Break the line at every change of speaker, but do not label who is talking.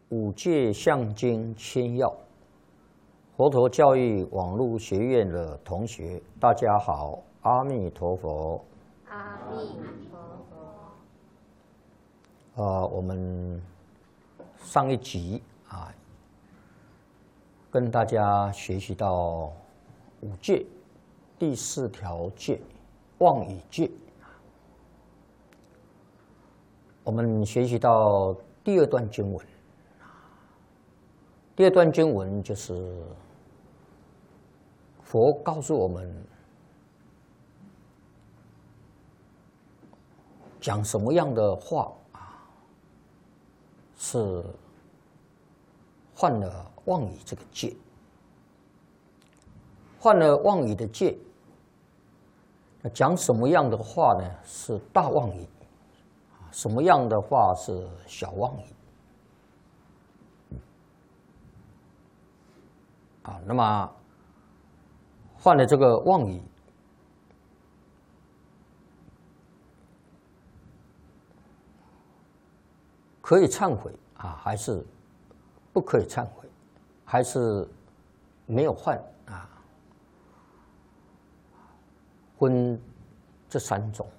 五戒相经千要，佛陀教育网络学院的同学，大家好，阿弥陀佛。
阿弥陀佛。
我们上一集跟大家学习到五戒第4条戒妄语戒。我们学习到第2段经文。第2段经文就是佛告诉我们，讲什么样的话是犯了妄语这个戒，犯了妄语的戒，讲什么样的话呢？是大妄语，什么样的话是小妄语？那么犯了这个妄语，可以忏悔还是不可以忏悔？还是没有犯分这3种。